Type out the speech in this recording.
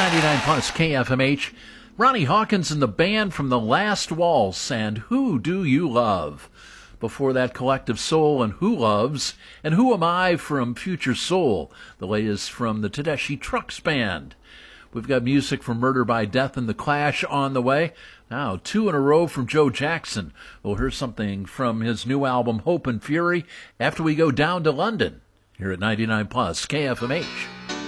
99 plus KFMH. Ronnie Hawkins and the band from The Last Waltz and Who Do You Love? Before that, Collective Soul and Who Loves? And Who Am I from Future Soul? The latest from the Tedeschi Trucks Band. We've got music from Murder by Death and The Clash on the way. Now, 2 in a row from Joe Jackson. We'll hear something from his new album, Hope and Fury, after we go down to London, here at 99 plus KFMH.